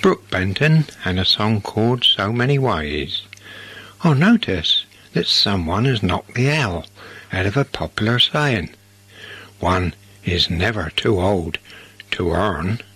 Brook Benton and a song called So Many Ways. I notice that someone has knocked the L out of a popular saying. One is never too old to earn.